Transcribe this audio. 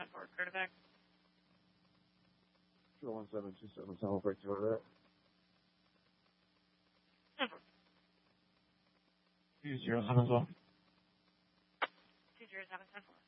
10-4, clear to back. Sure, 1727, I'll break to order that. 10-4. 207 as well. 207, 10-4.